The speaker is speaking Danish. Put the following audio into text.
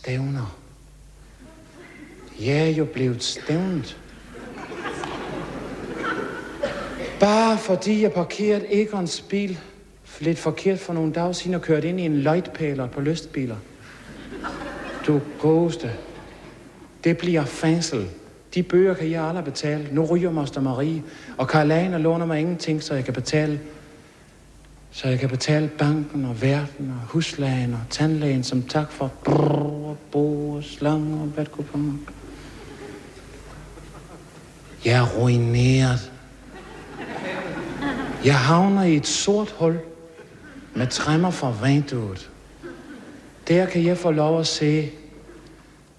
stævner. Jeg er jo blevet stævnet. Bare fordi jeg parkerede Egons bil lidt forkert for nogle dage siden og kørte ind i en løjtpæler på lystbiler. Du godeste. Det bliver fængsel. De bøger kan jeg aldrig betale. Nu ryger Moster Marie, og Karl-Ane låner mig ingenting, så jeg kan betale banken og verden og huslægen og tandlægen som tak for bo, slange og badkuponer. Jeg er ruineret. Jeg havner i et sort hul med træmmer fra vinduet. Der kan jeg få lov at se